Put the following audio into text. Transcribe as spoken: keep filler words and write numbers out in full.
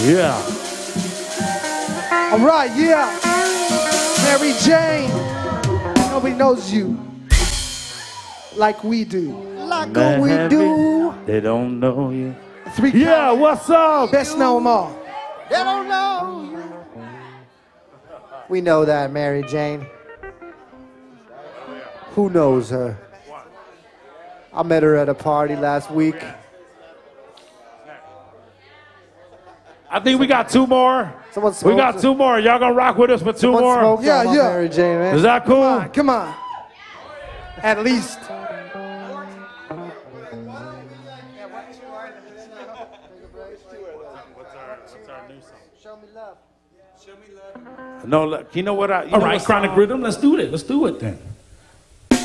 Yeah. All right, yeah. Mary Jane. Nobody knows you like we do. Like Man, we do. They don't know you. Three Yeah, count. what's up? Best know them all. They don't know you. We know that, Mary Jane. Who knows her? I met her at a party last week. I think we got two more. Someone We got smoked- two more. Y'all gonna rock with us for two Someone more? smoked Yeah, on my yeah. Mary Jane, man. Is that cool? Come on, come on. At least. No, look, you know what I... You All know right, what Chronic song? Rhythm, let's do it. Let's do it then.